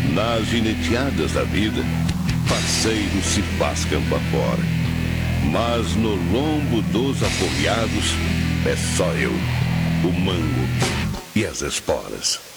Nas gineteadas da vida, parceiros se pascam afora. Mas no lombo dos afogueados, é só eu, o mango e as esporas.